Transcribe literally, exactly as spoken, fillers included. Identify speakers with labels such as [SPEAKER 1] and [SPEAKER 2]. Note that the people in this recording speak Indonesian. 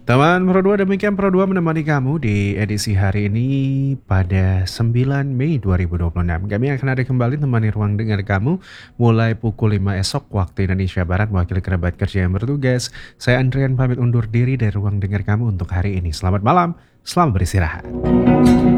[SPEAKER 1] Teman Pro dua, demikian Pro dua menemani kamu di edisi hari ini pada sembilan Mei dua ribu dua puluh enam. Kami akan ada kembali temani ruang dengar kamu mulai pukul lima esok waktu Indonesia Barat, mewakili kerabat kerja yang bertugas. Saya Andrian pamit undur diri dari ruang dengar kamu untuk hari ini. Selamat malam, selamat beristirahat.